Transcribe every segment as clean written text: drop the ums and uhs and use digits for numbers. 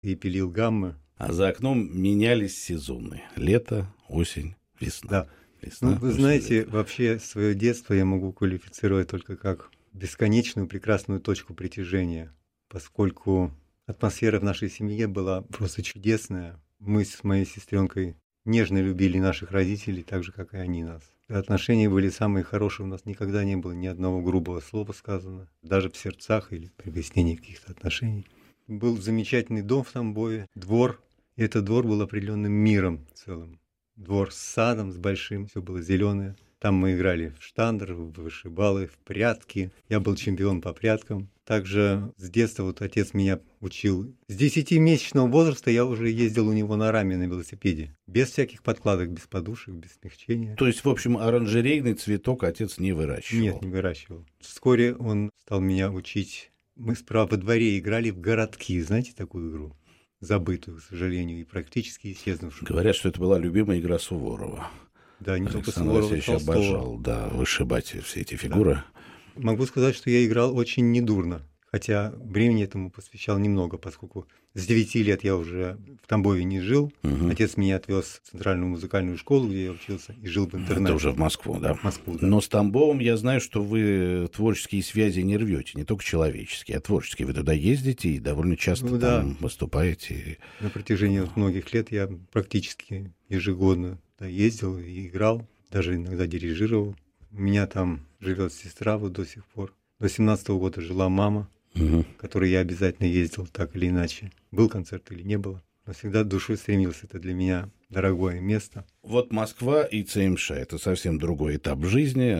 и пилил гаммы. А за окном менялись сезоны. Лето, осень, весна. Да. Весна, Вы осень, знаете, лето. вообще свое детство я могу квалифицировать только как бесконечную прекрасную точку притяжения, поскольку атмосфера в нашей семье была просто чудесная. Мы с моей сестренкой нежно любили наших родителей, так же, как и они нас. Отношения были самые хорошие, у нас никогда не было ни одного грубого слова сказано, даже в сердцах или при выяснении каких-то отношений. Был замечательный дом в Тамбове, двор, и этот двор был определенным миром целым. Двор с садом, с большим, все было зеленое. Там мы играли в штандер, в вышибалы, в прятки. Я был чемпион по пряткам. Также с детства вот отец меня учил. С 10-месячного возраста я уже ездил у него на раме на велосипеде. Без всяких подкладок, без подушек, без смягчения. То есть, в общем, оранжерейный цветок отец не выращивал? Нет, не выращивал. Вскоре он стал меня учить. Мы справа во дворе играли в городки. Знаете такую игру? Забытую, к сожалению, и практически исчезнувшую. Говорят, что это была любимая игра Суворова. Да, не только Александр Суворова, Васильевич Толстого. обожал, да, вышибать все эти фигуры. Да. Могу сказать, что я играл очень недурно, хотя времени этому посвящал немного, поскольку с 9 лет я уже в Тамбове не жил. Отец меня отвез в Центральную музыкальную школу, где я учился, и жил в интернате. Это уже в Москву, да? В Москву, да. Но с Тамбовом я знаю, что вы творческие связи не рвете, не только человеческие, а творческие. Вы туда ездите и довольно часто там выступаете. На протяжении многих лет я практически ежегодно ездил и играл, даже иногда дирижировал. У меня там живет сестра вот до сих пор. До 17-го года жила мама, к которой я обязательно ездил так или иначе. Был концерт или не было. Но всегда душой стремился. Это для меня дорогое место. Вот Москва и ЦМШ – это совсем другой этап жизни.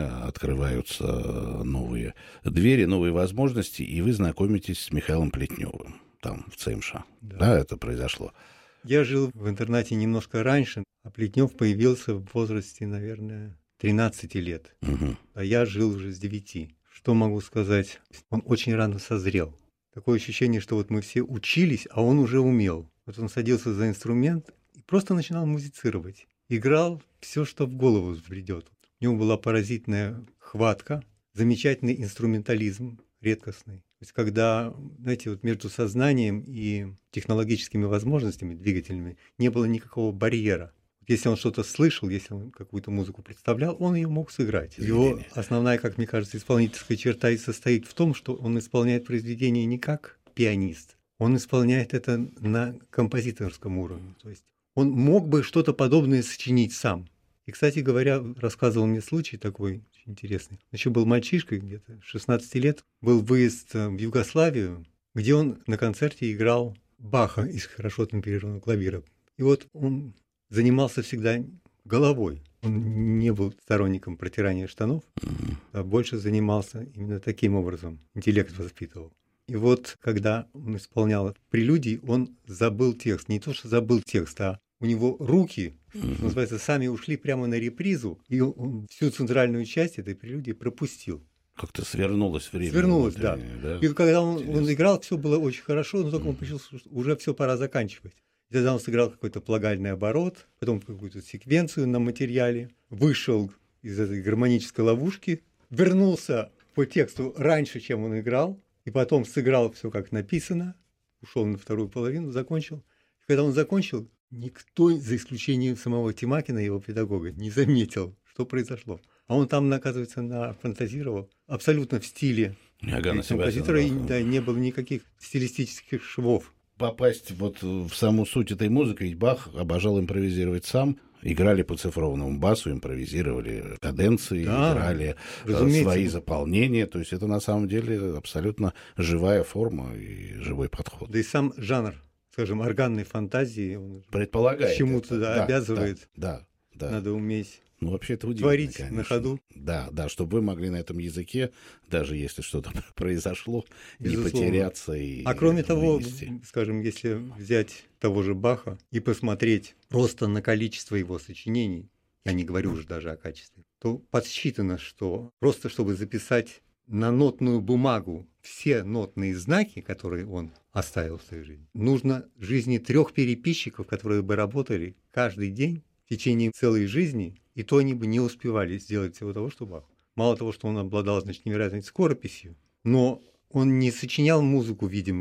Открываются новые двери, новые возможности, и вы знакомитесь с Михаилом Плетневым там, в ЦМШ. Да, это произошло. Я жил в интернате немножко раньше, а Плетнев появился в возрасте, наверное, 13 лет. А я жил уже с 9. Что могу сказать? Он очень рано созрел. Такое ощущение, что вот мы все учились, а он уже умел. Вот он садился за инструмент и просто начинал музицировать. Играл все, что в голову взбредет. У него была поразительная хватка, замечательный инструментализм, редкостный. То есть когда, знаете, вот между сознанием и технологическими возможностями двигательными не было никакого барьера. Если он что-то слышал, если он какую-то музыку представлял, он ее мог сыграть. Его основная, как мне кажется, исполнительская черта и состоит в том, что он исполняет произведение не как пианист, он исполняет это на композиторском уровне. То есть он мог бы что-то подобное сочинить сам. И, кстати говоря, рассказывал мне случай такой очень интересный. Он еще был мальчишкой, где-то 16 лет, был выезд в Югославию, где он на концерте играл Баха из хорошо темперированного клавира. И вот он занимался всегда головой. Он не был сторонником протирания штанов, а больше занимался именно таким образом, интеллект воспитывал. И вот, когда он исполнял прелюдии, он забыл текст. Не то, что забыл текст, а у него руки, что называется, сами ушли прямо на репризу, и он всю центральную часть этой прелюдии пропустил. Как-то свернулось время. Свернулось, да. И когда он играл, все было очень хорошо, но только он почувствовал, что уже все пора заканчивать. И тогда он сыграл какой-то плагальный оборот, потом какую-то секвенцию на материале, вышел из этой гармонической ловушки, вернулся по тексту раньше, чем он играл, и потом сыграл все как написано, ушел на вторую половину, закончил. И когда он закончил, никто, за исключением самого Тимакина, его педагога, не заметил, что произошло. А он там, оказывается, нафантазировал абсолютно в стиле композитора, и не было никаких стилистических швов. Попасть вот в саму суть этой музыки, ведь Бах обожал импровизировать сам. Играли по цифровому басу, импровизировали каденции, играли свои заполнения. То есть это на самом деле абсолютно живая форма и живой подход. Да и сам жанр, скажем, органной фантазии, он предполагает чему-то обязывает. Да. Надо уметь вообще это творить, конечно, на ходу. Да, чтобы вы могли на этом языке, даже если что-то произошло, безусловно, не потеряться и кроме того, вынести. скажем, если взять того же Баха и посмотреть просто на количество его сочинений, я не говорю уже даже о качестве, то подсчитано, что просто чтобы записать на нотную бумагу все нотные знаки, которые он оставил в своей жизни, нужно жизни 3 переписчиков, которые бы работали каждый день в течение целой жизни, и то они бы не успевали сделать всего того, что Бах. Мало того, что он обладал, значит, невероятной скорописью, но он не сочинял музыку, видимо,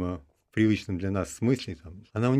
привычном для нас смысле, там, она